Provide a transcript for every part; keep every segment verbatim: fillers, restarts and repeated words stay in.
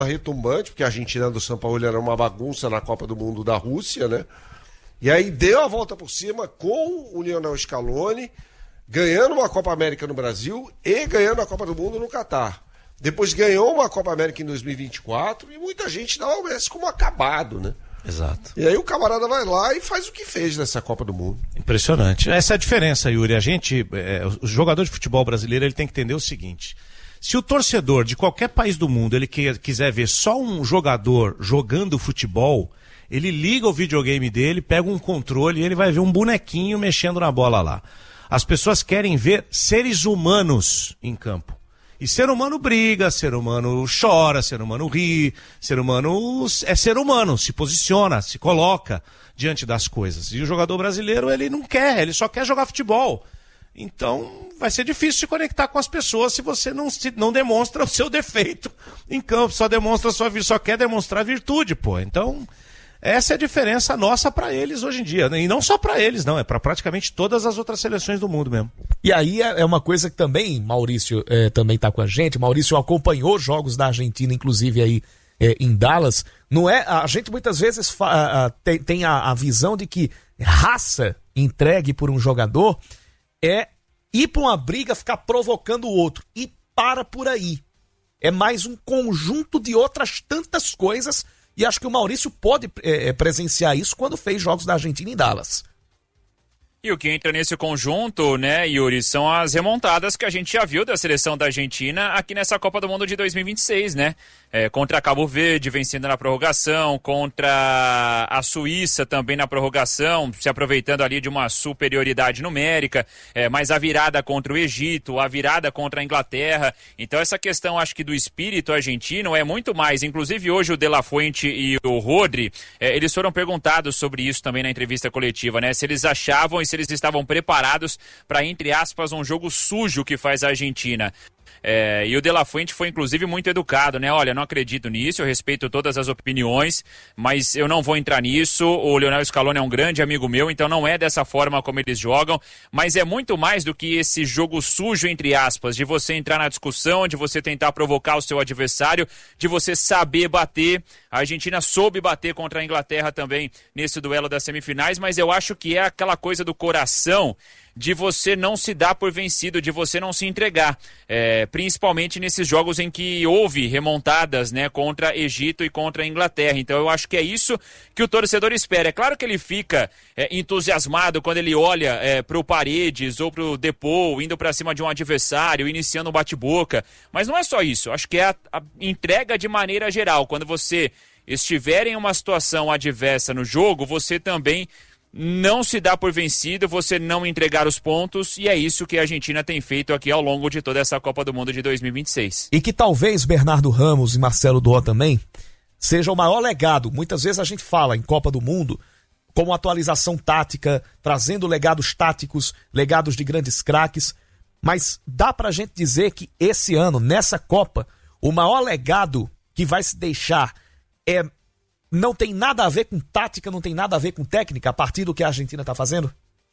retumbante, porque a Argentina do Sampaoli era uma bagunça na Copa do Mundo da Rússia, né? E aí deu a volta por cima com o Lionel Scaloni, ganhando uma Copa América no Brasil e ganhando a Copa do Mundo no Catar. Depois ganhou uma Copa América em dois mil e vinte e quatro e muita gente dá o Messi como acabado, né? Exato. E aí o camarada vai lá e faz o que fez nessa Copa do Mundo. Impressionante. Essa é a diferença, Yuri. A gente, é, o jogador de futebol brasileiro, ele tem que entender o seguinte: se o torcedor de qualquer país do mundo ele que, quiser ver só um jogador jogando futebol, ele liga o videogame dele, pega um controle e ele vai ver um bonequinho mexendo na bola lá. As pessoas querem ver seres humanos em campo. E ser humano briga, ser humano chora, ser humano ri, ser humano é ser humano, se posiciona, se coloca diante das coisas. E o jogador brasileiro, ele não quer, ele só quer jogar futebol. Então vai ser difícil se conectar com as pessoas se você não, se, não demonstra o seu defeito em campo, só demonstra a sua virtude, só quer demonstrar virtude, pô. Então essa é a diferença nossa para eles hoje em dia. E não só para eles, não, é para praticamente todas as outras seleções do mundo mesmo. E aí é uma coisa que também, Maurício é, também está com a gente. Maurício acompanhou jogos da Argentina, inclusive aí é, em Dallas. Não é, a gente muitas vezes fa, a, tem, tem a, a visão de que raça entregue por um jogador é ir para uma briga, ficar provocando o outro. E para por aí. É mais um conjunto de outras tantas coisas. E acho que o Maurício pode é, presenciar isso quando fez jogos da Argentina em Dallas. E o que entra nesse conjunto, né, Yuri, são as remontadas que a gente já viu da seleção da Argentina aqui nessa Copa do Mundo de dois mil e vinte e seis, né? É, contra Cabo Verde, vencendo na prorrogação, contra a Suíça também na prorrogação, se aproveitando ali de uma superioridade numérica, é, mas a virada contra o Egito, a virada contra a Inglaterra. Então essa questão, acho que do espírito argentino é muito mais. Inclusive hoje o De La Fuente e o Rodri, é, eles foram perguntados sobre isso também na entrevista coletiva, né? Se eles achavam e se eles estavam preparados para, entre aspas, um jogo sujo que faz a Argentina. É, e o De La Fuente foi inclusive muito educado, né? Olha, não acredito nisso, eu respeito todas as opiniões, mas eu não vou entrar nisso. O Lionel Scaloni é um grande amigo meu, então não é dessa forma como eles jogam, mas é muito mais do que esse jogo sujo, entre aspas, de você entrar na discussão, de você tentar provocar o seu adversário, de você saber bater. A Argentina soube bater contra a Inglaterra também nesse duelo das semifinais, mas eu acho que é aquela coisa do coração, de você não se dar por vencido, de você não se entregar, é, principalmente nesses jogos em que houve remontadas, né, contra Egito e contra a Inglaterra. Então eu acho que é isso que o torcedor espera. É claro que ele fica é, entusiasmado quando ele olha é, para o Paredes ou para o Depou indo para cima de um adversário, iniciando um bate-boca, mas não é só isso. Acho que é a, a entrega de maneira geral. Quando você estiver em uma situação adversa no jogo, você também não se dá por vencido, você não entregar os pontos, e é isso que a Argentina tem feito aqui ao longo de toda essa Copa do Mundo de dois mil e vinte e seis. E que talvez Bernardo Ramos e Marcelo Doó também seja o maior legado. Muitas vezes a gente fala em Copa do Mundo como atualização tática, trazendo legados táticos, legados de grandes craques, mas dá pra gente dizer que esse ano, nessa Copa, o maior legado que vai se deixar é não tem nada a ver com tática, não tem nada a ver com técnica, a partir do que a Argentina está fazendo?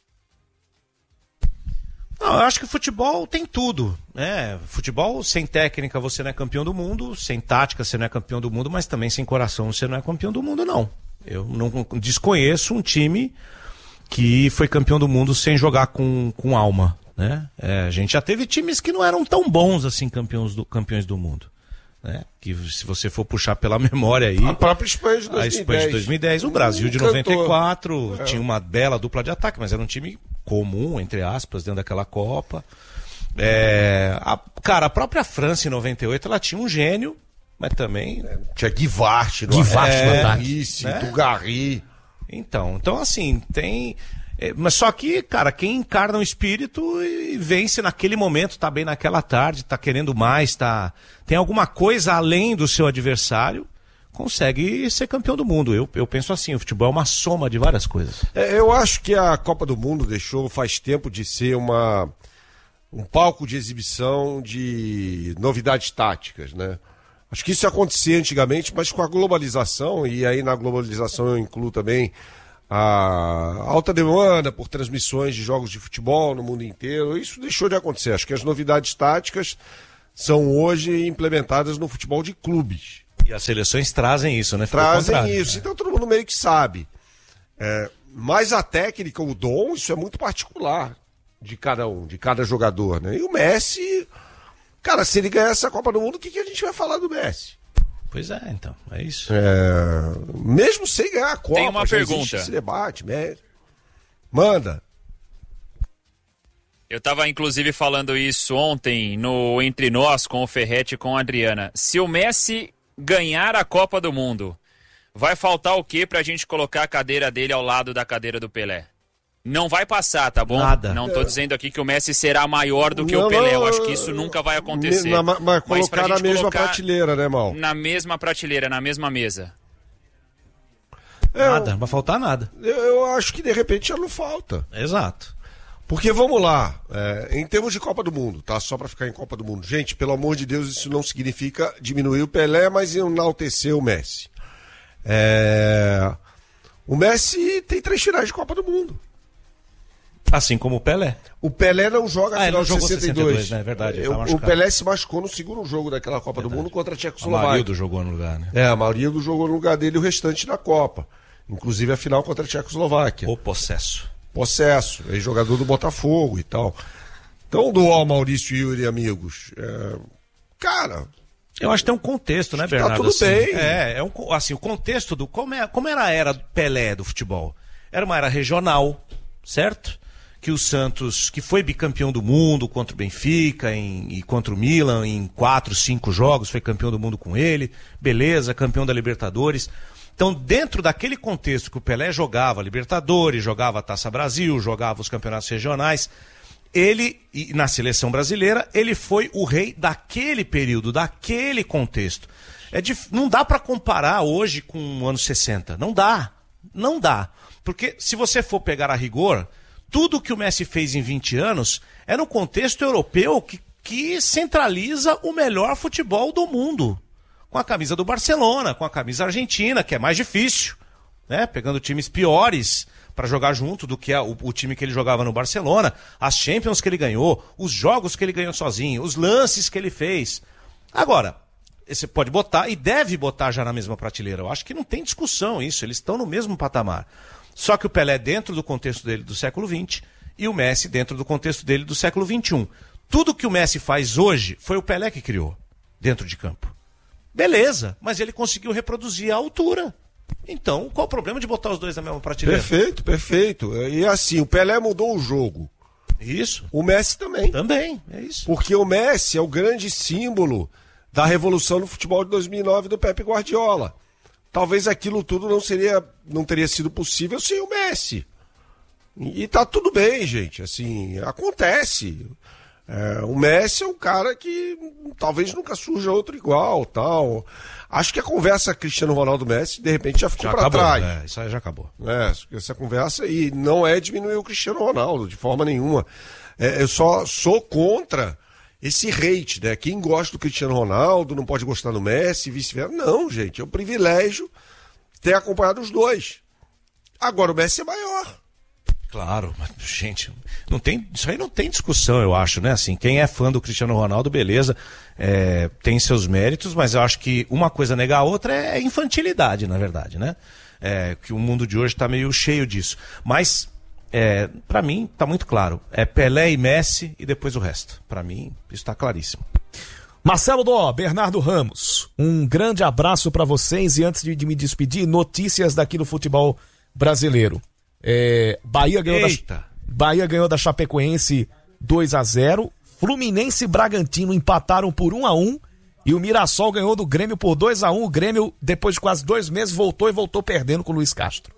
Não, eu acho que futebol tem tudo, né? Futebol, sem técnica você não é campeão do mundo, sem tática você não é campeão do mundo, mas também sem coração você não é campeão do mundo, não. Eu não desconheço um time que foi campeão do mundo sem jogar com, com alma, né? É, a gente já teve times que não eram tão bons assim, campeões do, campeões do mundo. Né? Que se você for puxar pela memória aí, a própria Espanha de dois mil e dez, a Espanha de dois mil e dez, o Brasil de noventa e quatro é. Tinha uma bela dupla de ataque, mas era um time comum, entre aspas, dentro daquela Copa. É, a, cara, a própria França em noventa e oito, ela tinha um gênio, mas também é, tinha Guivart no Guivart é, no ataque, né? Dugarry. Então, então assim, tem... É, mas só que, cara, quem encarna o espírito e vence naquele momento, tá bem naquela tarde, tá querendo mais, tá, tem alguma coisa além do seu adversário, consegue ser campeão do mundo. Eu, eu penso assim, o futebol é uma soma de várias coisas. É, eu acho que a Copa do Mundo deixou faz tempo de ser uma, um palco de exibição de novidades táticas, né? Acho que isso acontecia antigamente, mas com a globalização, e aí na globalização eu incluo também a alta demanda por transmissões de jogos de futebol no mundo inteiro, isso deixou de acontecer. Acho que as novidades táticas são hoje implementadas no futebol de clubes. E as seleções trazem isso, né? Fica Trazem isso, então todo mundo meio que sabe. É, mas a técnica, o dom, isso é muito particular de cada um, de cada jogador, né? E o Messi, cara, se ele ganhar essa Copa do Mundo, o que, que a gente vai falar do Messi? Pois é, então, é isso. É, mesmo sem ganhar a Copa, tem uma já pergunta. existe esse debate, Messi. Manda. Eu estava inclusive falando isso ontem no Entre Nós com o Ferretti e com a Adriana. Se o Messi ganhar a Copa do Mundo, vai faltar o quê pra gente colocar a cadeira dele ao lado da cadeira do Pelé? Não vai passar, tá bom? Nada. Não tô dizendo aqui que o Messi será maior do que Não, o Pelé. não, Eu acho que isso nunca vai acontecer. Na, mas, mas Mas pra colocar na gente mesma colocar prateleira, né, Mal? Na mesma prateleira, na mesma mesa. Nada, não vai faltar nada. Eu, eu acho que de repente já não falta. Exato. Porque vamos lá, é, em termos de Copa do Mundo, tá? Só pra ficar em Copa do Mundo. Gente, pelo amor de Deus, isso não significa diminuir o Pelé, mas enaltecer o Messi. É... O Messi tem três finais de Copa do Mundo. Assim como o Pelé. O Pelé não joga a Ah, ele final não de jogou sessenta e dois. sessenta e dois, né? É verdade, ele Eu- tá o machucado. Pelé se machucou no segundo jogo daquela Copa do Mundo contra a O Tchecoslováquia. Amarildo jogou no lugar, né? É, a maioria do jogou no lugar dele o restante da Copa. Inclusive a final contra a Tchecoslováquia. O possesso. Possesso, ex-jogador do Botafogo e tal. Então, do Al Maurício e Yuri, amigos. é, Cara, Eu acho que tem um contexto, né, Tá Bernardo? tudo assim, bem. É, é um, co- assim, o contexto do como, é, como era a era do Pelé do futebol. Era uma era regional, certo? Que o Santos, que foi bicampeão do mundo contra o Benfica em, e contra o Milan em quatro, cinco jogos, foi campeão do mundo com ele, beleza, campeão da Libertadores. Então, dentro daquele contexto que o Pelé jogava Libertadores, jogava Taça Brasil, jogava os campeonatos regionais, ele, e na seleção brasileira, ele foi o rei daquele período, daquele contexto. É dif... Não dá para comparar hoje com o ano sessenta. Não dá. Não dá. Porque se você for pegar a rigor, tudo que o Messi fez em vinte anos é no contexto europeu que, que centraliza o melhor futebol do mundo. Com a camisa do Barcelona, com a camisa argentina, que é mais difícil, né? Pegando times piores para jogar junto do que a, o, o time que ele jogava no Barcelona, as Champions que ele ganhou, os jogos que ele ganhou sozinho, os lances que ele fez. Agora, você pode botar e deve botar já na mesma prateleira. Eu acho que não tem discussão isso, eles estão no mesmo patamar. Só que o Pelé dentro do contexto dele do século vinte e o Messi dentro do contexto dele do século vinte e um. Tudo que o Messi faz hoje foi o Pelé que criou dentro de campo. Beleza, mas ele conseguiu reproduzir a altura. Então, qual o problema de botar os dois na mesma prateleira? perfeito, perfeito. E assim, o Pelé mudou o jogo. Isso. O Messi também. Também, é isso. Porque o Messi é o grande símbolo da revolução no futebol de dois mil e nove do Pepe Guardiola. Talvez aquilo tudo não seria, não teria sido possível sem o Messi. E tá tudo bem, gente. Assim, acontece. É, o Messi é um cara que talvez nunca surja outro igual, tal. Acho que a conversa Cristiano Ronaldo-Messi de repente já ficou Já para acabou, trás. é, isso aí já acabou. É, essa conversa e não é diminuir o Cristiano Ronaldo de forma nenhuma. É, eu só sou contra esse hate, né? Quem gosta do Cristiano Ronaldo não pode gostar do Messi e vice-versa. Não, gente, é um privilégio ter acompanhado os dois. Agora o Messi é maior. Claro, mas, gente, não tem, isso aí não tem discussão, eu acho, né? Assim, quem é fã do Cristiano Ronaldo, beleza, é, tem seus méritos, mas eu acho que uma coisa negar a outra é infantilidade, na verdade, né? É, que o mundo de hoje está meio cheio disso. Mas, é, para mim, tá muito claro. É Pelé e Messi e depois o resto. Para mim, isso tá claríssimo. Marcelo Dó, Bernardo Ramos, um grande abraço para vocês e antes de, de me despedir, notícias daqui do futebol brasileiro. É, Bahia, ganhou da, Bahia ganhou da Chapecoense dois a zero, Fluminense e Bragantino empataram por um a um e o Mirassol ganhou do Grêmio por dois a um. O Grêmio, depois de quase dois meses, voltou e voltou perdendo com o Luiz Castro.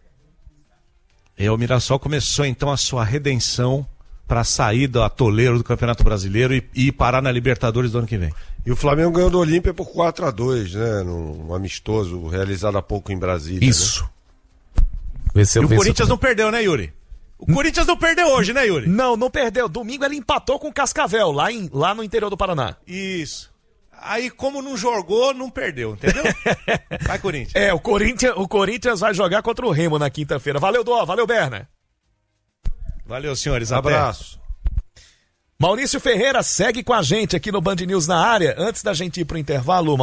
E o Mirassol começou então a sua redenção para sair do atoleiro do Campeonato Brasileiro e, e parar na Libertadores do ano que vem. E o Flamengo ganhou do Olímpia por quatro a dois, né? Num amistoso realizado há pouco em Brasília. Isso. Né? Vê se eu, E o vê se Corinthians eu... não perdeu, né, Yuri? O Corinthians não perdeu hoje, né, Yuri? Não, não perdeu. Domingo ele empatou com o Cascavel, lá, em, lá no interior do Paraná. Isso. Aí, como não jogou, não perdeu, entendeu? Vai, Corinthians. É, o Corinthians, o Corinthians vai jogar contra o Remo na quinta-feira. Valeu, Dó. Valeu, Berna. Valeu, senhores. Abraço. Maurício Ferreira segue com a gente aqui no Band News na área. Antes da gente ir pro intervalo, Mal,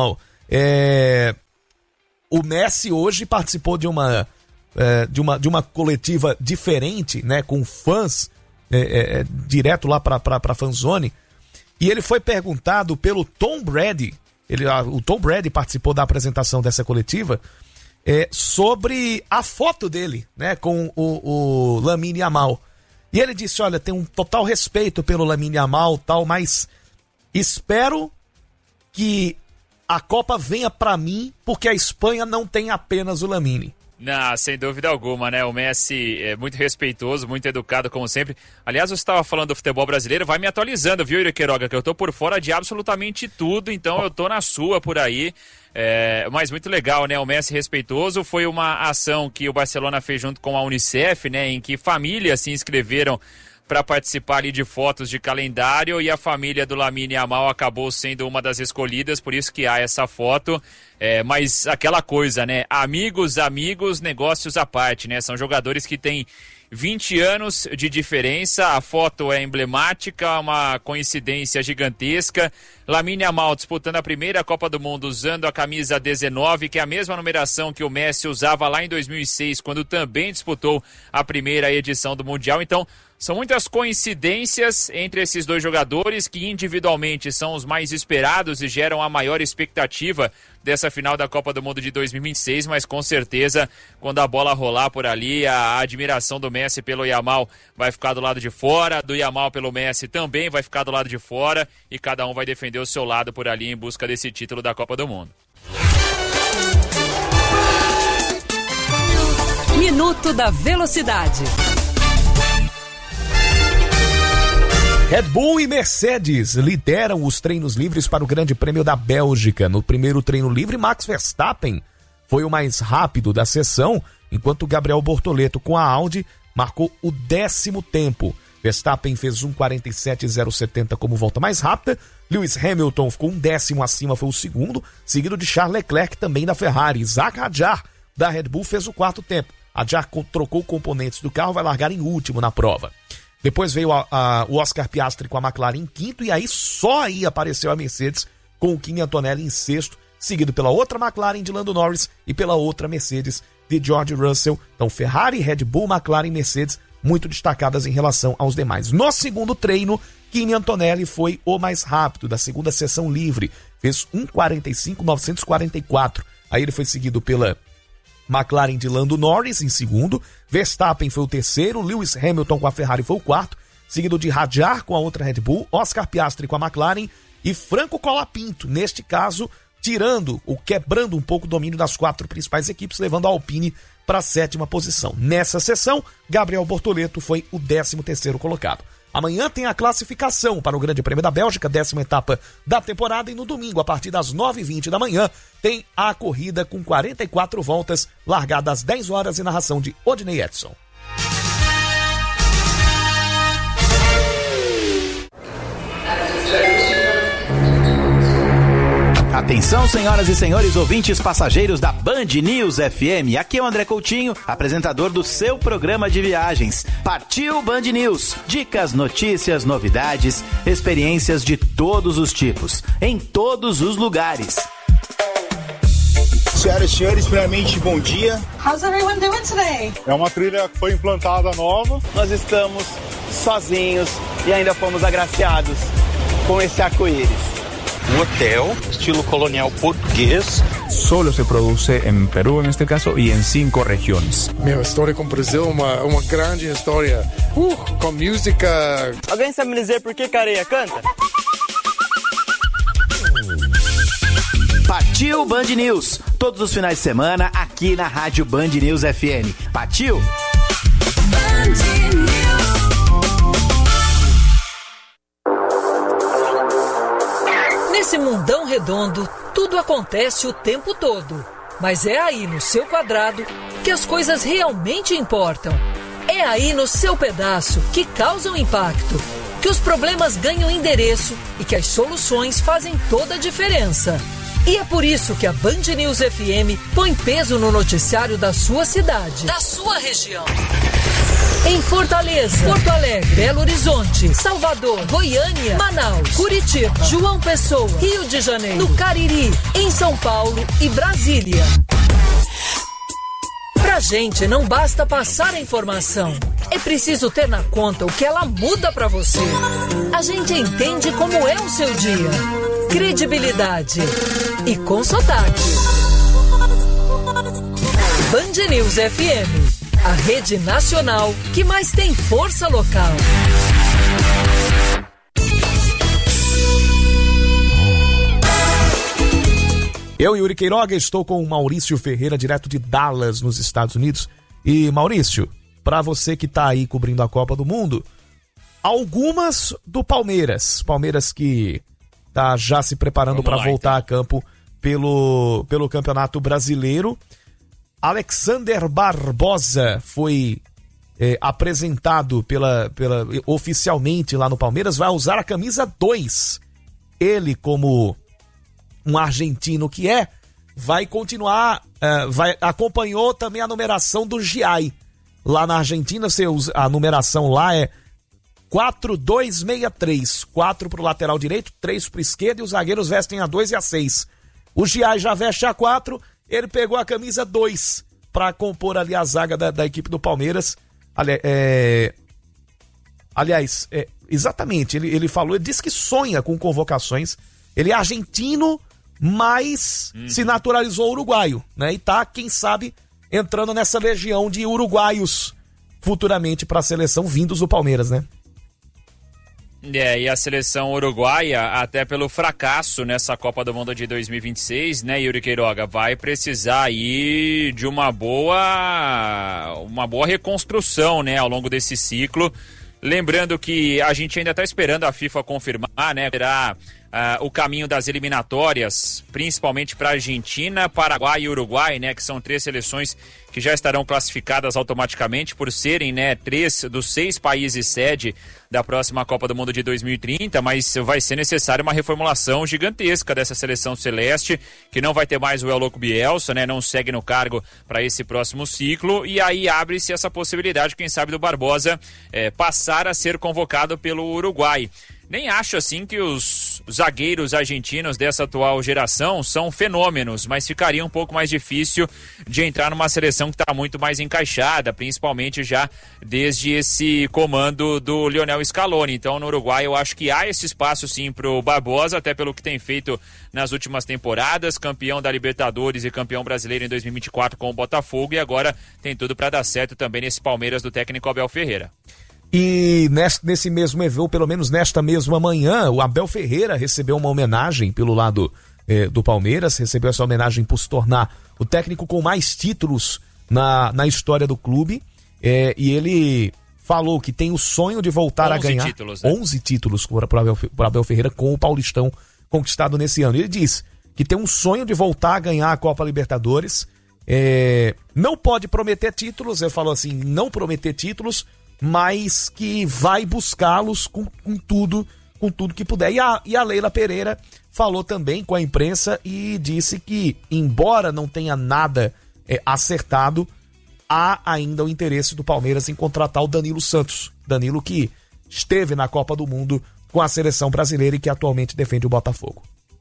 É... O Messi hoje participou de uma, é, de uma, de uma coletiva diferente, né, com fãs, é, é, direto lá para a fanzone, e ele foi perguntado pelo Tom Brady, ele, a, o Tom Brady participou da apresentação dessa coletiva, é, sobre a foto dele, né, com o, o Lamine Yamal. E ele disse, olha, tem um total respeito pelo Lamine Yamal, tal, mas espero que a Copa venha pra mim, porque a Espanha não tem apenas o Lamine. Não, sem dúvida alguma, né? O Messi é muito respeitoso, muito educado, como sempre. Aliás, você estava falando do futebol brasileiro, vai me atualizando, viu, Yuri Queiroga? Que eu tô por fora de absolutamente tudo, então eu tô na sua por aí. É, mas muito legal, né? O Messi respeitoso. Foi uma ação que o Barcelona fez junto com a Unicef, né? Em que famílias se inscreveram para participar ali de fotos de calendário, e a família do Lamine Yamal acabou sendo uma das escolhidas, por isso que há essa foto. É, mas aquela coisa, né? Amigos, amigos, negócios à parte, né? São jogadores que têm vinte anos de diferença, a foto é emblemática, uma coincidência gigantesca. Lamine Yamal disputando a primeira Copa do Mundo usando a camisa dezenove, que é a mesma numeração que o Messi usava lá em dois mil e seis, quando também disputou a primeira edição do Mundial. Então, são muitas coincidências entre esses dois jogadores que individualmente são os mais esperados e geram a maior expectativa dessa final da Copa do Mundo de dois mil e vinte e seis, mas com certeza quando a bola rolar por ali, a admiração do Messi pelo Yamal vai ficar do lado de fora, do Yamal pelo Messi também vai ficar do lado de fora, e cada um vai defender o seu lado por ali em busca desse título da Copa do Mundo. Minuto da Velocidade. Red Bull e Mercedes lideram os treinos livres para o Grande Prêmio da Bélgica. No primeiro treino livre, Max Verstappen foi o mais rápido da sessão, enquanto Gabriel Bortoleto, com a Audi, marcou o décimo tempo. Verstappen fez um quarenta e sete zero setenta como volta mais rápida. Lewis Hamilton ficou um décimo acima, foi o segundo, seguido de Charles Leclerc, também da Ferrari. Isaac Hadjar, da Red Bull, fez o quarto tempo. Hadjar trocou componentes do carro, vai largar em último na prova. Depois veio a, a, o Oscar Piastri com a McLaren em quinto, e aí só aí apareceu a Mercedes com o Kimi Antonelli em sexto, seguido pela outra McLaren de Lando Norris e pela outra Mercedes de George Russell. Então Ferrari, Red Bull, McLaren e Mercedes muito destacadas em relação aos demais. No segundo treino, Kimi Antonelli foi o mais rápido da segunda sessão livre, fez um quarenta e cinco novecentos e quarenta e quatro. Aí ele foi seguido pela McLaren de Lando Norris em segundo, Verstappen foi o terceiro, Lewis Hamilton com a Ferrari foi o quarto, seguido de Hadjar com a outra Red Bull, Oscar Piastri com a McLaren e Franco Colapinto, neste caso, tirando ou quebrando um pouco o domínio das quatro principais equipes, levando a Alpine para a sétima posição. Nessa sessão, Gabriel Bortoleto foi o décimo terceiro colocado. Amanhã tem a classificação para o Grande Prêmio da Bélgica, décima etapa da temporada, e no domingo, a partir das nove e vinte da manhã, tem a corrida com quarenta e quatro voltas, largada às dez horas e narração de Odinei Edson. Atenção, senhoras e senhores ouvintes passageiros da Band News F M. Aqui é o André Coutinho, apresentador do seu programa de viagens. Partiu Band News. Dicas, notícias, novidades, experiências de todos os tipos, em todos os lugares. Senhoras e senhores, primeiramente, bom dia. How's everyone doing today? É uma trilha que foi implantada nova. Nós estamos sozinhos e ainda fomos agraciados com esse arco-íris. Um hotel, estilo colonial português. Solo se produce en Perú, en este caso, y en cinco regiones. Meu, história com o Brasil é uma, uma grande história. Uh, com música. Alguém sabe me dizer por que Careia canta? Partiu Band News. Todos os finais de semana, aqui na Rádio Band News F M. Partiu! Band News. Nesse mundão redondo, tudo acontece o tempo todo. Mas é aí no seu quadrado que as coisas realmente importam. É aí no seu pedaço que causam impacto, que os problemas ganham endereço e que as soluções fazem toda a diferença. E é por isso que a Band News F M põe peso no noticiário da sua cidade, da sua região. Em Fortaleza, Porto Alegre, Belo Horizonte, Salvador, Goiânia, Manaus, Curitiba, João Pessoa, Rio de Janeiro, no Cariri, em São Paulo e Brasília. Pra gente não basta passar a informação, é preciso ter na conta o que ela muda pra você. A gente entende como é o seu dia. Credibilidade e com sotaque. Band News F M, a rede nacional que mais tem força local. Eu, Yuri Queiroga, estou com o Maurício Ferreira, direto de Dallas, nos Estados Unidos. E, Maurício, para você que está aí cobrindo a Copa do Mundo, algumas do Palmeiras. Palmeiras que está já se preparando para voltar então a campo pelo, pelo Campeonato Brasileiro. Alexander Barbosa foi é, apresentado pela, pela, oficialmente lá no Palmeiras, vai usar a camisa dois. Ele, como um argentino que é, vai continuar, uh, vai, acompanhou também a numeração do Giai. Lá na Argentina, você usa, a numeração lá é quatro dois seis três. quatro para o lateral direito, três para o esquerdo, e os zagueiros vestem a dois e a seis. O Giai já veste a quatro, ele pegou a camisa dois para compor ali a zaga da, da equipe do Palmeiras. Ali, é... Aliás, é, exatamente, ele, ele falou, ele disse que sonha com convocações. Ele é argentino, mas hum. se naturalizou uruguaio, né? E tá, quem sabe, entrando nessa legião de uruguaios futuramente para a seleção vindos do Palmeiras, né? É, e a seleção uruguaia, até pelo fracasso nessa Copa do Mundo de dois mil e vinte e seis, né, Yuri Queiroga, vai precisar aí de uma boa, uma boa reconstrução, né, ao longo desse ciclo. Lembrando que a gente ainda está esperando a FIFA confirmar, né, terá uh, o caminho das eliminatórias, principalmente para Argentina, Paraguai e Uruguai, né, que são três seleções que já estarão classificadas automaticamente por serem, né, três dos seis países sede da próxima Copa do Mundo de dois mil e trinta, mas vai ser necessária uma reformulação gigantesca dessa seleção celeste, que não vai ter mais o El Loco Bielsa, né, não segue no cargo para esse próximo ciclo, e aí abre-se essa possibilidade, quem sabe, do Barbosa é, passar a ser convocado pelo Uruguai. Nem acho assim que os zagueiros argentinos dessa atual geração são fenômenos, mas ficaria um pouco mais difícil de entrar numa seleção que está muito mais encaixada, principalmente já desde esse comando do Lionel Scaloni. Então no Uruguai eu acho que há esse espaço sim para o Barbosa, até pelo que tem feito nas últimas temporadas, campeão da Libertadores e campeão brasileiro em dois mil e vinte e quatro com o Botafogo, e agora tem tudo para dar certo também nesse Palmeiras do técnico Abel Ferreira. E nesse, nesse mesmo evento, ou pelo menos nesta mesma manhã, o Abel Ferreira recebeu uma homenagem pelo lado eh, do Palmeiras, recebeu essa homenagem por se tornar o técnico com mais títulos na, na história do clube, eh, e ele falou que tem o sonho de voltar a ganhar títulos, né? onze títulos para o Abel, Abel Ferreira com o Paulistão conquistado nesse ano. Ele diz que tem um sonho de voltar a ganhar a Copa Libertadores, eh, não pode prometer títulos, ele falou assim, não prometer títulos, mas que vai buscá-los com, com tudo com tudo que puder. E a, e a Leila Pereira falou também com a imprensa e disse que, embora não tenha nada é, acertado, há ainda o interesse do Palmeiras em contratar o Danilo Santos. Danilo que esteve na Copa do Mundo com a seleção brasileira e que atualmente defende o Botafogo.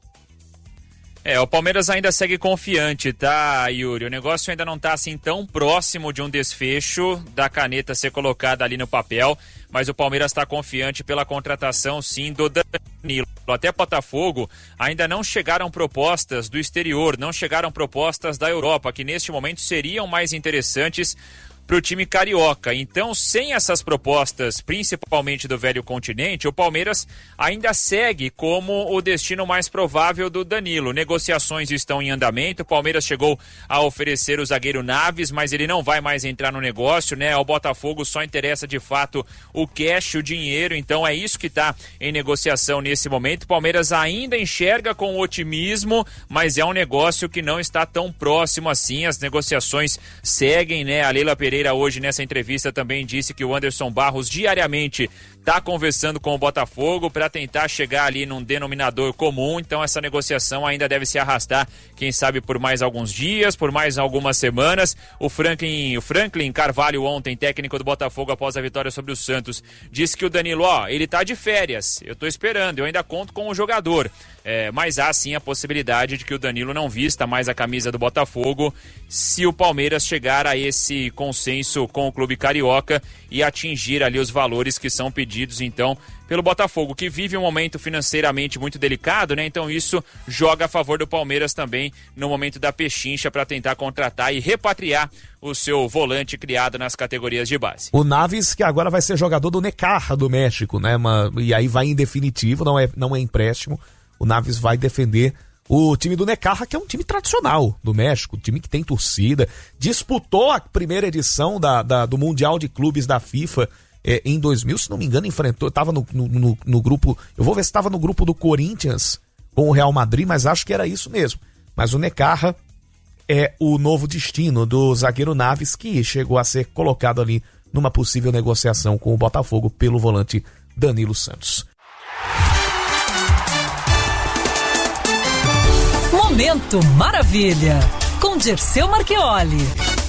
É, o Palmeiras ainda segue confiante, tá, Yuri? O negócio ainda não tá assim tão próximo de um desfecho da caneta ser colocada ali no papel, mas o Palmeiras está confiante pela contratação, sim, do Danilo. Até Botafogo ainda não chegaram propostas do exterior, não chegaram propostas da Europa, que neste momento seriam mais interessantes para o time carioca. Então, sem essas propostas, principalmente do velho continente, o Palmeiras ainda segue como o destino mais provável do Danilo. Negociações estão em andamento, o Palmeiras chegou a oferecer o zagueiro Naves, mas ele não vai mais entrar no negócio, né? Ao Botafogo só interessa de fato o cash, o dinheiro, então é isso que está em negociação nesse momento. O Palmeiras ainda enxerga com otimismo, mas é um negócio que não está tão próximo assim. As negociações seguem, né? A Leila Pereira Pereira hoje nessa entrevista também disse que o Anderson Barros diariamente está conversando com o Botafogo para tentar chegar ali num denominador comum, então essa negociação ainda deve se arrastar, quem sabe por mais alguns dias, por mais algumas semanas. O Franklin, o Franklin Carvalho ontem, técnico do Botafogo após a vitória sobre o Santos, disse que o Danilo, ó, ele tá de férias, eu tô esperando, eu ainda conto com o jogador, é, mas há sim a possibilidade de que o Danilo não vista mais a camisa do Botafogo se o Palmeiras chegar a esse consenso com o clube carioca e atingir ali os valores que são pedidos então pelo Botafogo, que vive um momento financeiramente muito delicado, né? Então isso joga a favor do Palmeiras também no momento da pechincha para tentar contratar e repatriar o seu volante criado nas categorias de base. O Naves, que agora vai ser jogador do Necaxa do México, né? Uma, e aí vai em definitivo, não é, não é empréstimo. O Naves vai defender o time do Necaxa, que é um time tradicional do México, um time que tem torcida, disputou a primeira edição da, da, do Mundial de Clubes da FIFA é, em dois mil, se não me engano, enfrentou, estava no, no, no, no grupo, eu vou ver se estava no grupo do Corinthians com o Real Madrid, mas acho que era isso mesmo. Mas o Necaxa é o novo destino do zagueiro Naves, que chegou a ser colocado ali numa possível negociação com o Botafogo pelo volante Danilo Santos. Momento Maravilha, com Dirceu Marchioli.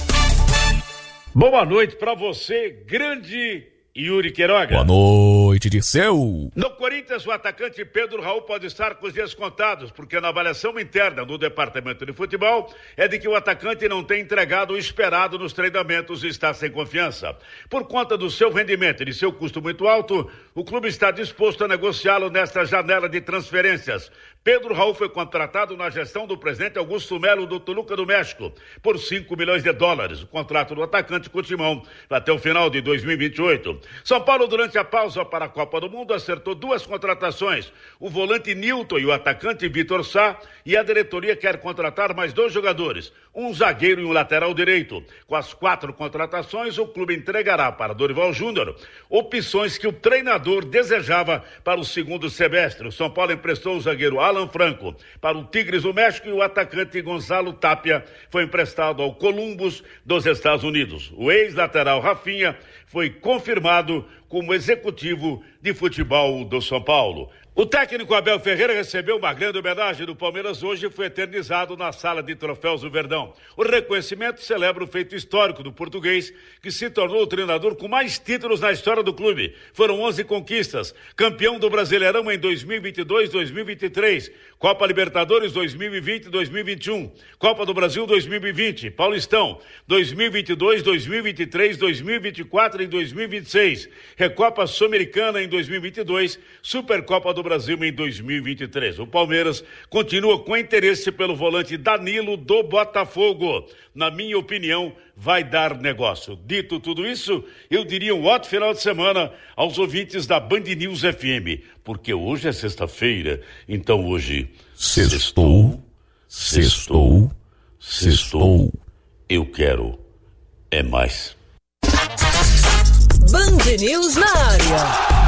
Boa noite para você, grande Yuri Queiroga. Boa noite, Dirceu. No Corinthians, o atacante Pedro Raul pode estar com os dias contados, porque na avaliação interna do departamento de futebol é de que o atacante não tem entregado o esperado nos treinamentos e está sem confiança. Por conta do seu rendimento e de seu custo muito alto, o clube está disposto a negociá-lo nesta janela de transferências. Pedro Raul foi contratado na gestão do presidente Augusto Melo do Toluca do México por cinco milhões de dólares. O contrato do atacante com o Timão até o final de dois mil e vinte e oito. São Paulo, durante a pausa para a Copa do Mundo, acertou duas contratações. O volante Nilton e o atacante Vitor Sá, e a diretoria quer contratar mais dois jogadores, um zagueiro e um lateral direito. Com as quatro contratações, o clube entregará para Dorival Júnior opções que o treinador desejava para o segundo semestre. O São Paulo emprestou o zagueiro Alan Franco para o Tigres do México e o atacante Gonzalo Tapia foi emprestado ao Columbus dos Estados Unidos. O ex-lateral Rafinha foi confirmado como executivo de futebol do São Paulo. O técnico Abel Ferreira recebeu uma grande homenagem do Palmeiras hoje e foi eternizado na sala de troféus do Verdão. O reconhecimento celebra o feito histórico do português, que se tornou o treinador com mais títulos na história do clube. Foram onze conquistas, campeão do Brasileirão em dois mil e vinte e dois, dois mil e vinte e três, Copa Libertadores dois mil e vinte e dois mil e vinte e um, Copa do Brasil dois mil e vinte, Paulistão dois mil e vinte e dois, dois mil e vinte e três, dois mil e vinte e quatro e dois mil e vinte e seis, Recopa Sul-Americana em dois mil e vinte e dois, Supercopa do Brasil em dois mil e vinte e três. O Palmeiras continua com interesse pelo volante Danilo do Botafogo. Na minha opinião, vai dar negócio. Dito tudo isso, eu diria um ótimo final de semana aos ouvintes da Band News F M, porque hoje é sexta-feira, então hoje sextou, sextou, sextou, eu quero é mais. Band News na área.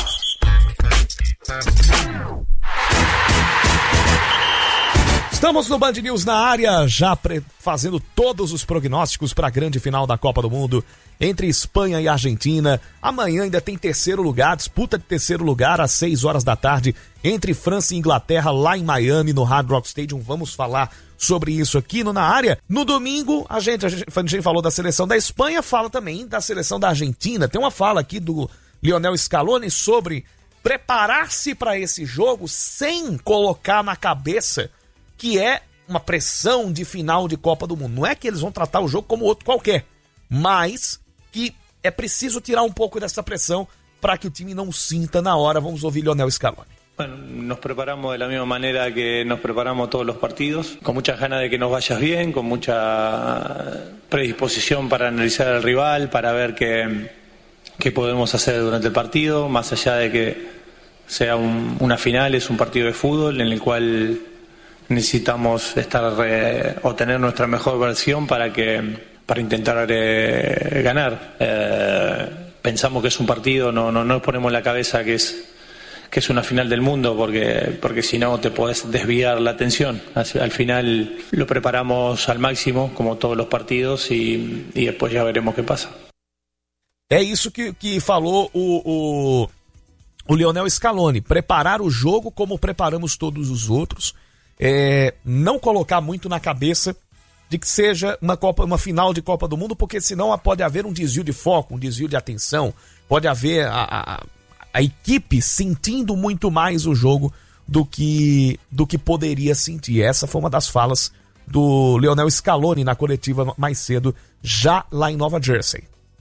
Estamos no Band News na área, já pre- fazendo todos os prognósticos para a grande final da Copa do Mundo entre Espanha e Argentina. Amanhã ainda tem terceiro lugar, disputa de terceiro lugar às seis horas da tarde entre França e Inglaterra lá em Miami, no Hard Rock Stadium. Vamos falar sobre isso aqui no Na Área. No domingo, a gente, a gente, a gente falou da seleção da Espanha, fala também da seleção da Argentina. Tem uma fala aqui do Lionel Scaloni sobre preparar-se para esse jogo sem colocar na cabeça que é uma pressão de final de Copa do Mundo. Não é que eles vão tratar o jogo como outro qualquer, mas que é preciso tirar um pouco dessa pressão para que o time não sinta na hora. Vamos ouvir Lionel Scaloni. Bueno, nos preparamos de la misma manera que nos preparamos todos los partidos, con muchas ganas de que nos vaya bien, con mucha predisposición para analizar al rival, para ver qué, qué podemos hacer durante el partido, más allá de que sea un, una final, es un partido de fútbol en el cual necesitamos estar eh, o tener nuestra mejor versión para que para intentar eh, ganar. Eh, pensamos que es un partido, no, no, no nos ponemos en la cabeza que es que es una final del mundo, porque, porque si no te podés desviar la atención. Al, al final lo preparamos al máximo, como todos los partidos, y, y después ya veremos qué pasa. É isso que, que falou o, o, o Lionel Scaloni, preparar o jogo como preparamos todos os outros, é, não colocar muito na cabeça de que seja uma, Copa, uma final de Copa do Mundo, porque senão pode haver um desvio de foco, um desvio de atenção, pode haver a, a, a equipe sentindo muito mais o jogo do que, do que poderia sentir. Essa foi uma das falas do Lionel Scaloni na coletiva mais cedo, já lá em Nova Jersey.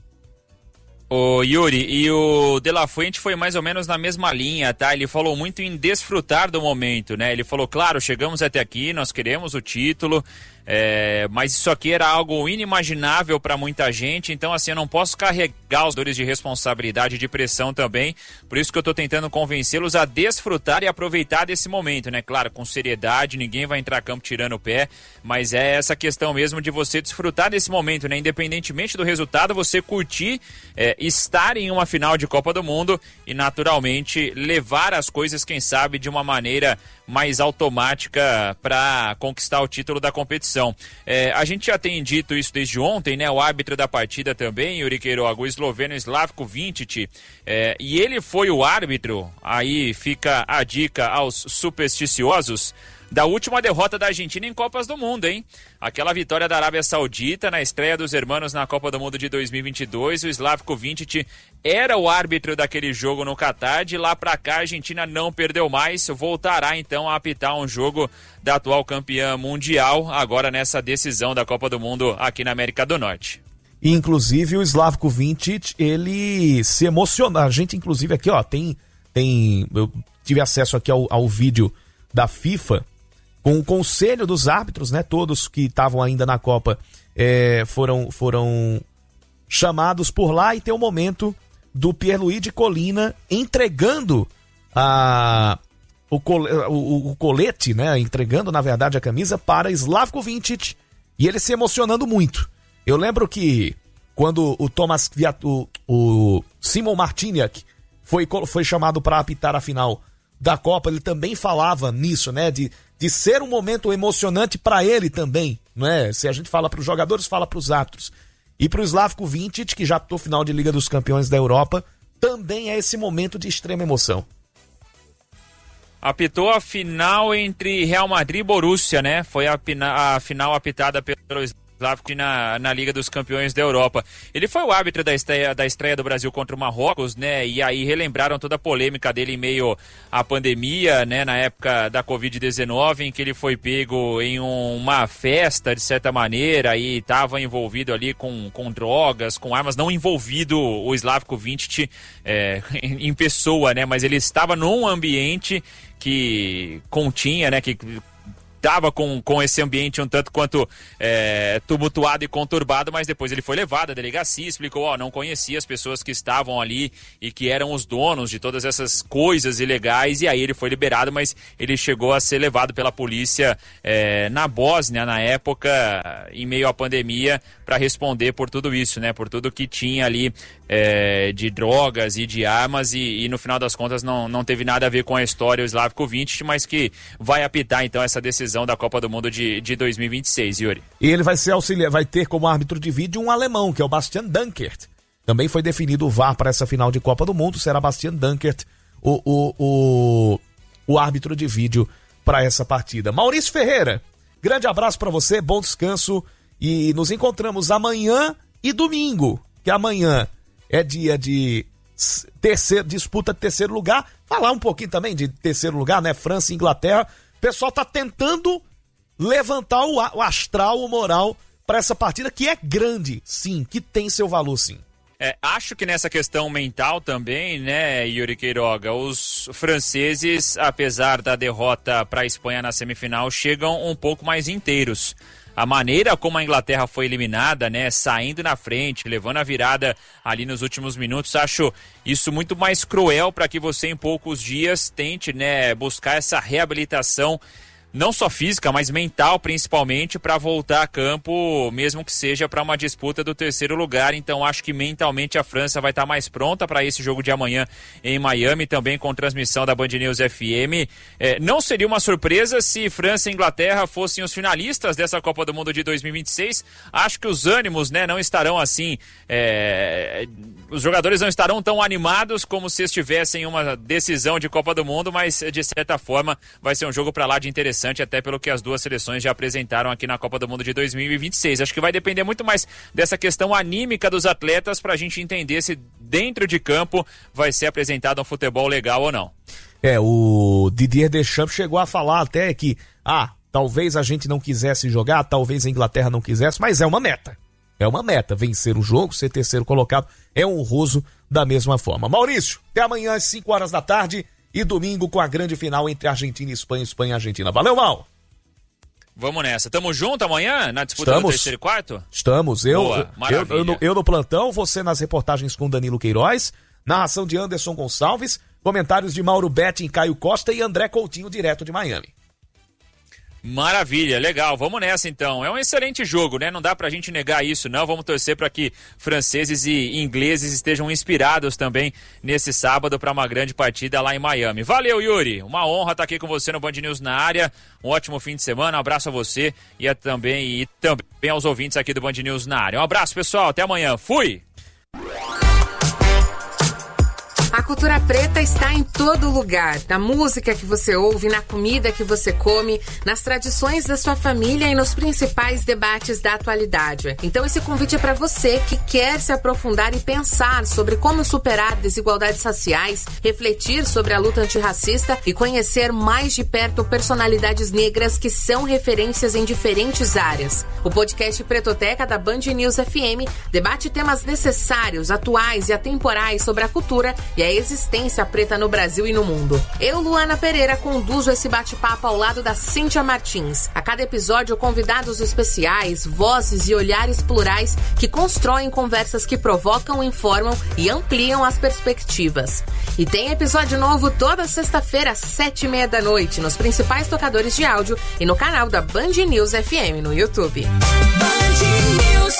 Ô Yuri, e o De La Fuente foi mais ou menos na mesma linha, tá? Ele falou muito em desfrutar do momento, né? Ele falou, claro, chegamos até aqui, nós queremos o título, é, mas isso aqui era algo inimaginável para muita gente, então assim, eu não posso carregar os dores de responsabilidade e de pressão também, por isso que eu tô tentando convencê-los a desfrutar e aproveitar desse momento, né? Claro, com seriedade, ninguém vai entrar a campo tirando o pé, mas é essa questão mesmo de você desfrutar desse momento, né? Independentemente do resultado, você curtir, é, estar em uma final de Copa do Mundo e naturalmente levar as coisas, quem sabe, de uma maneira mais automática para conquistar o título da competição. É, a gente já tem dito isso desde ontem, né? O árbitro da partida também, Yuri Queiroga, o esloveno Slavko Vinčić, é, e ele foi o árbitro, aí fica a dica aos supersticiosos, da última derrota da Argentina em Copas do Mundo, hein? Aquela vitória da Arábia Saudita na estreia dos hermanos na Copa do Mundo de dois mil e vinte e dois, o Slavko Vinčić era o árbitro daquele jogo no Catar, de lá pra cá a Argentina não perdeu mais, voltará então a apitar um jogo da atual campeã mundial, agora nessa decisão da Copa do Mundo aqui na América do Norte. Inclusive o Slavko Vinčić, ele se emociona, a gente inclusive aqui ó, tem, tem eu tive acesso aqui ao, ao vídeo da FIFA, com o conselho dos árbitros, né? Todos que estavam ainda na Copa é, foram, foram chamados por lá, e tem o momento do Pierluigi Collina entregando a, o, col, o, o colete, né? Entregando, na verdade, a camisa para Slavko Vinčić, e ele se emocionando muito. Eu lembro que quando o Thomas o, o Simon Martiniak foi, foi chamado para apitar a final da Copa, ele também falava nisso, né? De de ser um momento emocionante para ele também, não é? Se a gente fala para os jogadores, fala para os árbitros. E para o Slavko Vinčić, que já apitou final de Liga dos Campeões da Europa, também é esse momento de extrema emoção. Apitou a final entre Real Madrid e Borussia, né? Foi a, a final apitada pelo Slavko na, na Liga dos Campeões da Europa. Ele foi o árbitro da estreia, da estreia do Brasil contra o Marrocos, né? E aí relembraram toda a polêmica dele em meio à pandemia, né? Na época da covid dezenove, em que ele foi pego em um, uma festa, de certa maneira, e estava envolvido ali com, com drogas, com armas, não envolvido o Slavko Vinčić é, em, em pessoa, né? Mas ele estava num ambiente que continha, né? Que estava com, com esse ambiente um tanto quanto é, tumultuado e conturbado, mas depois ele foi levado à delegacia, explicou, ó, não conhecia as pessoas que estavam ali e que eram os donos de todas essas coisas ilegais, e aí ele foi liberado, mas ele chegou a ser levado pela polícia é, na Bósnia, na época, em meio à pandemia, para responder por tudo isso, né, por tudo que tinha ali é, de drogas e de armas, e, e no final das contas não, não teve nada a ver com a história o Slavko Vinčić, mas que vai apitar então essa decisão da Copa do Mundo de, de dois mil e vinte e seis, Yuri. E ele vai ser auxiliar, vai ter como árbitro de vídeo um alemão, que é o Bastian Dankert. Também foi definido o V A R para essa final de Copa do Mundo, será Bastian Dankert o, o, o, o árbitro de vídeo para essa partida. Maurício Ferreira, grande abraço para você, bom descanso, e nos encontramos amanhã e domingo, que amanhã é dia de terceiro, disputa de terceiro lugar, falar um pouquinho também de terceiro lugar, né, França e Inglaterra. O pessoal tá tentando levantar o, o astral, o moral para essa partida, que é grande, sim, que tem seu valor, sim. É, acho que nessa questão mental também, né, Yuri Queiroga, os franceses, apesar da derrota para a Espanha na semifinal, chegam um pouco mais inteiros. A maneira como a Inglaterra foi eliminada, né, saindo na frente, levando a virada ali nos últimos minutos, acho isso muito mais cruel para que você em poucos dias tente, né, buscar essa reabilitação não só física, mas mental principalmente, para voltar a campo, mesmo que seja para uma disputa do terceiro lugar. Então acho que mentalmente a França vai estar mais pronta para esse jogo de amanhã em Miami, também com transmissão da Band News F M. É, não seria uma surpresa se França e Inglaterra fossem os finalistas dessa Copa do Mundo de dois mil e vinte e seis. Acho que os ânimos, né, não estarão assim, é... os jogadores não estarão tão animados como se estivessem em uma decisão de Copa do Mundo, mas de certa forma vai ser um jogo para lá de interessante, até pelo que as duas seleções já apresentaram aqui na Copa do Mundo de dois mil e vinte e seis. Acho que vai depender muito mais dessa questão anímica dos atletas para a gente entender se dentro de campo vai ser apresentado um futebol legal ou não. É, o Didier Deschamps chegou a falar até que, ah, talvez a gente não quisesse jogar, talvez a Inglaterra não quisesse, mas é uma meta. É uma meta, vencer o jogo, ser terceiro colocado, é honroso da mesma forma. Maurício, até amanhã às cinco horas da tarde e domingo com a grande final entre Argentina e Espanha, Espanha e Argentina. Valeu, Mal! Vamos nessa. Tamo junto amanhã na disputa Estamos, do terceiro e quarto? Estamos. Eu, Boa, eu, eu, no, eu no plantão, você nas reportagens com Danilo Queiroz, narração de Anderson Gonçalves, comentários de Mauro Betti, Caio Costa e André Coutinho, direto de Miami. Maravilha, legal, vamos nessa então. É um excelente jogo, né? Não dá pra gente negar isso, não. Vamos torcer para que franceses e ingleses estejam inspirados também nesse sábado para uma grande partida lá em Miami. Valeu, Yuri. Uma honra estar aqui com você no Band News na área. Um ótimo fim de semana. Um abraço a você e, a também, e também aos ouvintes aqui do Band News na área. Um abraço, pessoal. Até amanhã. Fui! A cultura preta está em todo lugar, na música que você ouve, na comida que você come, nas tradições da sua família e nos principais debates da atualidade. Então esse convite é para você que quer se aprofundar e pensar sobre como superar desigualdades raciais, refletir sobre a luta antirracista e conhecer mais de perto personalidades negras que são referências em diferentes áreas. O podcast Pretoteca da Band News F M debate temas necessários, atuais e atemporais sobre a cultura e a existência preta no Brasil e no mundo. Eu, Luana Pereira, conduzo esse bate-papo ao lado da Cíntia Martins. A cada episódio, convidados especiais, vozes e olhares plurais que constroem conversas que provocam, informam e ampliam as perspectivas. E tem episódio novo toda sexta-feira, às sete e meia da noite, nos principais tocadores de áudio e no canal da Band News F M no YouTube. Band News.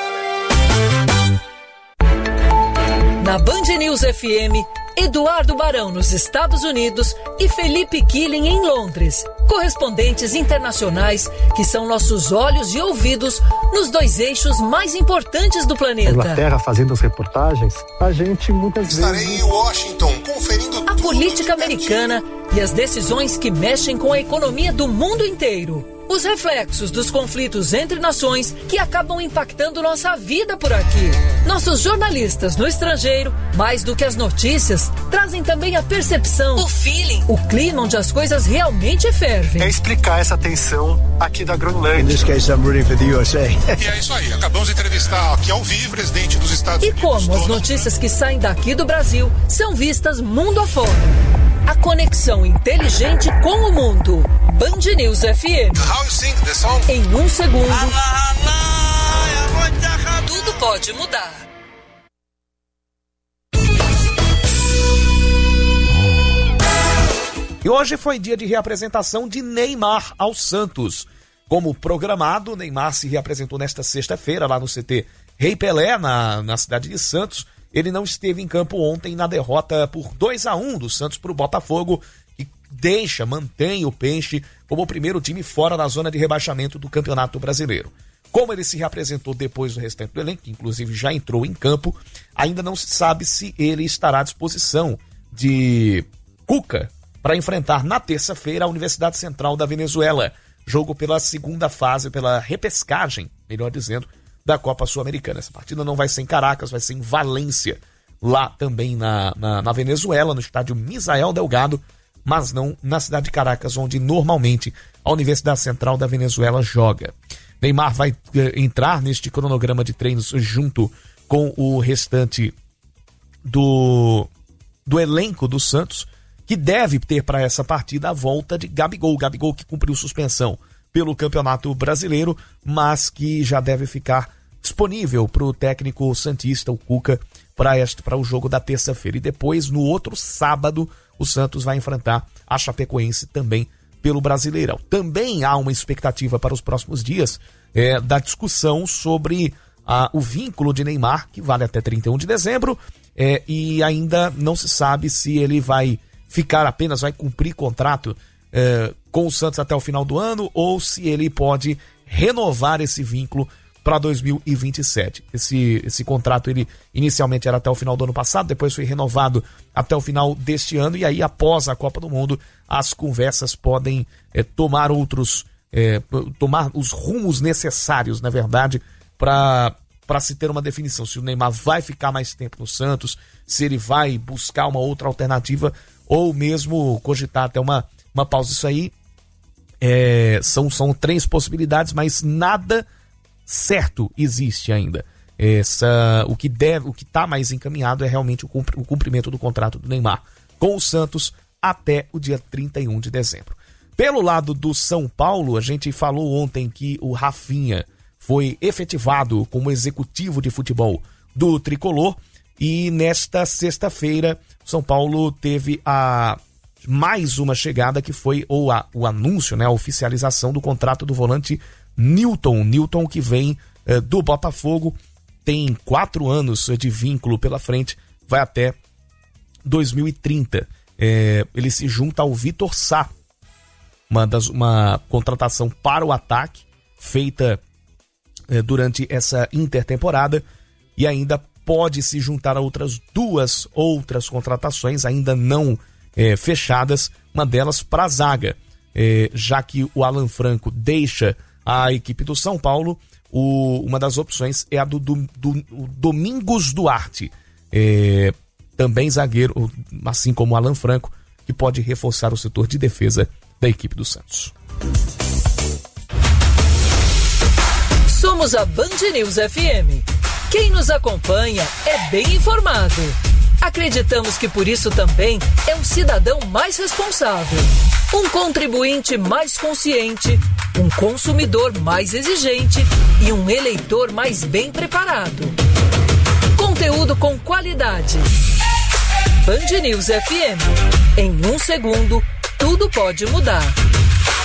Na Band News F M, Eduardo Barão nos Estados Unidos e Felipe Killing em Londres. Correspondentes internacionais que são nossos olhos e ouvidos nos dois eixos mais importantes do planeta. A Inglaterra fazendo as reportagens, a gente muitas Estarei vezes... Estarei em Washington conferindo a política americana e as decisões que mexem com a economia do mundo inteiro. Os reflexos dos conflitos entre nações que acabam impactando nossa vida por aqui. Nossos jornalistas no estrangeiro, mais do que as notícias, trazem também a percepção, o feeling, o clima onde as coisas realmente fervem. É explicar essa tensão aqui da Groenlândia. In this case, I'm rooting for the U S A. E é isso aí, acabamos de entrevistar aqui ao vivo o presidente dos Estados e Unidos. E como as notícias que saem daqui do Brasil são vistas mundo afora. A conexão inteligente com o mundo. Band News F M. How you sing the song? Em um segundo, tudo pode mudar. E hoje foi dia de reapresentação de Neymar ao Santos. Como programado, Neymar se reapresentou nesta sexta-feira lá no C T Rei Pelé, na, na cidade de Santos. Ele não esteve em campo ontem na derrota por dois a um do Santos para o Botafogo, que deixa, mantém o Peixe como o primeiro time fora da zona de rebaixamento do Campeonato Brasileiro. Como ele se reapresentou depois do restante do elenco, que inclusive já entrou em campo, ainda não se sabe se ele estará à disposição de Cuca para enfrentar na terça-feira a Universidade Central da Venezuela, jogo pela segunda fase, pela repescagem, melhor dizendo, da Copa Sul-Americana. Essa partida não vai ser em Caracas, vai ser em Valência, lá também na, na, na Venezuela, no estádio Misael Delgado, mas não na cidade de Caracas, onde normalmente a Universidade Central da Venezuela joga. Neymar vai eh, entrar neste cronograma de treinos junto com o restante do, do elenco do Santos, que deve ter para essa partida a volta de Gabigol. Gabigol que cumpriu suspensão pelo Campeonato Brasileiro, mas que já deve ficar disponível para o técnico santista, o Cuca, para o jogo da terça-feira. E depois, no outro sábado, o Santos vai enfrentar a Chapecoense também pelo Brasileirão. Também há uma expectativa para os próximos dias é, da discussão sobre a, o vínculo de Neymar, que vale até trinta e um de dezembro, é, e ainda não se sabe se ele vai ficar apenas, vai cumprir contrato é, com o Santos até o final do ano, ou se ele pode renovar esse vínculo para dois mil e vinte e sete. Esse, esse contrato ele inicialmente era até o final do ano passado, depois foi renovado até o final deste ano, e aí após a Copa do Mundo as conversas podem é, tomar outros, é, tomar os rumos necessários, na verdade, para para se ter uma definição, se o Neymar vai ficar mais tempo no Santos, se ele vai buscar uma outra alternativa, ou mesmo cogitar até uma, uma pausa. Isso aí é, são, são três possibilidades, mas nada certo existe ainda. Essa, o que deve, o que está mais encaminhado é realmente o cumprimento do contrato do Neymar com o Santos até o dia trinta e um de dezembro. Pelo lado do São Paulo, a gente falou ontem que o Rafinha foi efetivado como executivo de futebol do Tricolor, e nesta sexta-feira o São Paulo teve a mais uma chegada, que foi ou a, o anúncio, né, a oficialização do contrato do volante Newton, Newton que vem eh, do Botafogo, tem quatro anos de vínculo pela frente, vai até dois mil e trinta. É, ele se junta ao Vitor Sá, uma, das, uma contratação para o ataque, feita é, durante essa intertemporada, e ainda pode se juntar a outras duas outras contratações, ainda não é, fechadas, uma delas para a zaga, é, já que o Alan Franco deixa a equipe do São Paulo. O, uma das opções é a do, do, do Domingos Duarte, é, também zagueiro, assim como o Alan Franco, que pode reforçar o setor de defesa da equipe do Santos. Somos a Band News F M. Quem nos acompanha é bem informado. Acreditamos que por isso também é um cidadão mais responsável, um contribuinte mais consciente, um consumidor mais exigente e um eleitor mais bem preparado. Conteúdo com qualidade. Band News F M. Em um segundo, tudo pode mudar.